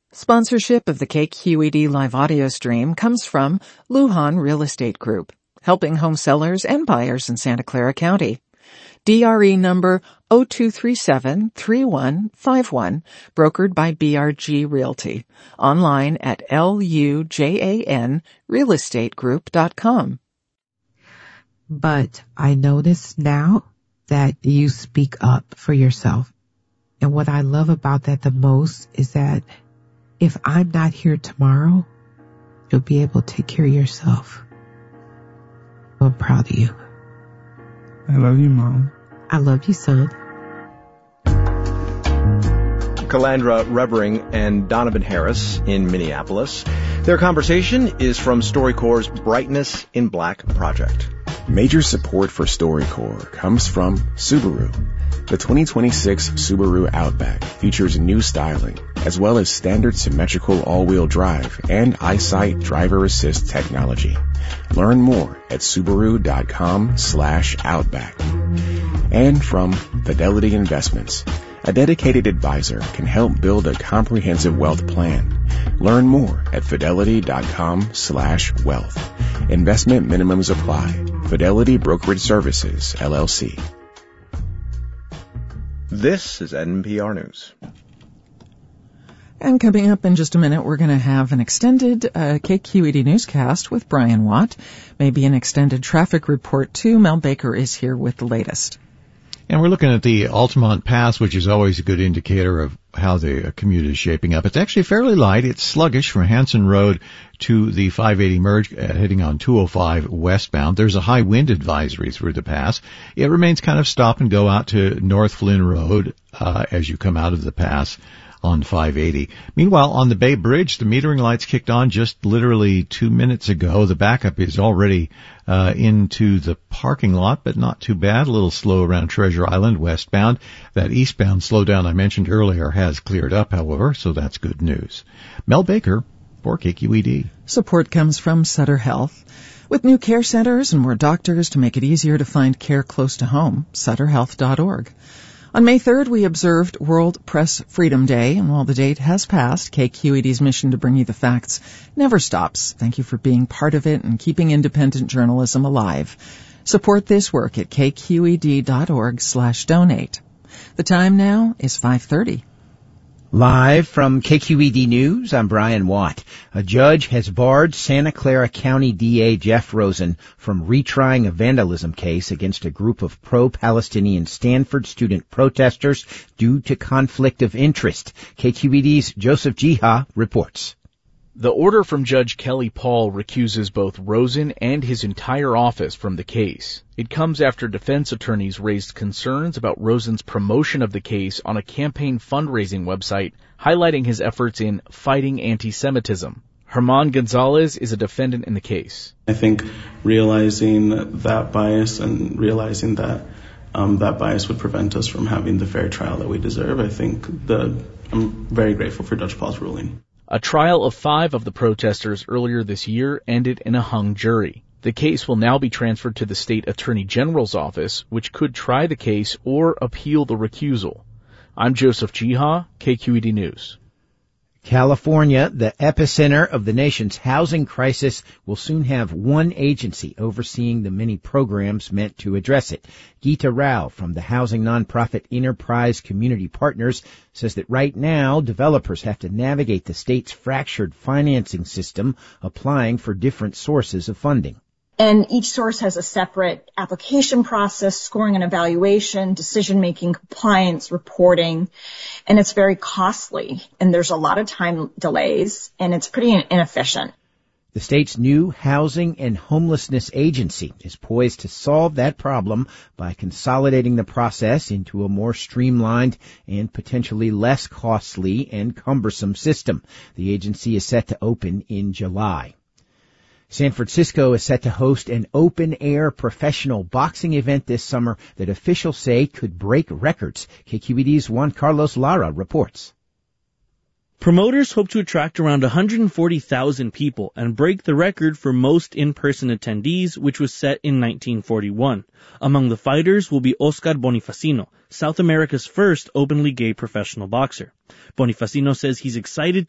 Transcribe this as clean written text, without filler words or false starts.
Sponsorship of the KQED live audio stream comes from Lujan Real Estate Group, helping home sellers and buyers in Santa Clara County. DRE number 0237-3151, brokered by BRG Realty. Online at lujanrealestategroup.com. But I notice now that you speak up for yourself. And what I love about that the most is that if I'm not here tomorrow, you'll be able to take care of yourself. I'm proud of you. I love you, Mom. I love you, son. Calandra Revering and Donovan Harris in Minneapolis. Their conversation is from StoryCorps' Brightness in Black project. Major support for StoryCorps comes from Subaru. The 2026 Subaru Outback features new styling, as well as standard symmetrical all-wheel drive and EyeSight driver assist technology. Learn more at Subaru.com/Outback. And from Fidelity Investments. A dedicated advisor can help build a comprehensive wealth plan. Learn more at Fidelity.com/wealth. Investment minimums apply. Fidelity Brokerage Services, LLC. This is NPR News. And coming up in just a minute, we're going to have an extended KQED newscast with Brian Watt, maybe an extended traffic report too. Mel Baker is here with the latest. And we're looking at the Altamont Pass, which is always a good indicator of how the commute is shaping up. It's actually fairly light. It's sluggish from Hanson Road to the 580 merge, heading on 205 westbound. There's a high wind advisory through the pass. It remains kind of stop and go out to North Flynn Road as you come out of the pass on 580. Meanwhile, on the Bay Bridge, the metering lights kicked on just literally 2 minutes ago. The backup is already into the parking lot, but not too bad. A little slow around Treasure Island westbound. That eastbound slowdown I mentioned earlier has cleared up, however, so that's good news. Mel Baker for KQED. Support comes from Sutter Health. With new care centers and more doctors to make it easier to find care close to home, sutterhealth.org. On May 3rd, we observed World Press Freedom Day, and while the date has passed, KQED's mission to bring you the facts never stops. Thank you for being part of it and keeping independent journalism alive. Support this work at kqed.org/donate. The time now is 5:30. Live from KQED News, I'm Brian Watt. A judge has barred Santa Clara County DA Jeff Rosen from retrying a vandalism case against a group of pro-Palestinian Stanford student protesters due to conflict of interest. KQED's Joseph Jiha reports. The order from Judge Kelly Paul recuses both Rosen and his entire office from the case. It comes after defense attorneys raised concerns about Rosen's promotion of the case on a campaign fundraising website, highlighting his efforts in fighting anti-Semitism. Herman Gonzalez is a defendant in the case. I think realizing that bias and realizing that that bias would prevent us from having the fair trial that we deserve, I'm very grateful for Judge Paul's ruling. A trial of 5 of the protesters earlier this year ended in a hung jury. The case will now be transferred to the state attorney general's office, which could try the case or appeal the recusal. I'm Joseph Jiha, KQED News. California, the epicenter of the nation's housing crisis, will soon have one agency overseeing the many programs meant to address it. Geeta Rao from the housing nonprofit Enterprise Community Partners says that right now developers have to navigate the state's fractured financing system, applying for different sources of funding. And each source has a separate application process, scoring and evaluation, decision-making, compliance, reporting, and it's very costly. And there's a lot of time delays, and it's pretty inefficient. The state's new Housing and Homelessness Agency is poised to solve that problem by consolidating the process into a more streamlined and potentially less costly and cumbersome system. The agency is set to open in July. San Francisco is set to host an open-air professional boxing event this summer that officials say could break records. KQED's Juan Carlos Lara reports. Promoters hope to attract around 140,000 people and break the record for most in-person attendees, which was set in 1941. Among the fighters will be Oscar Bonifacino, South America's first openly gay professional boxer. Bonifacino says he's excited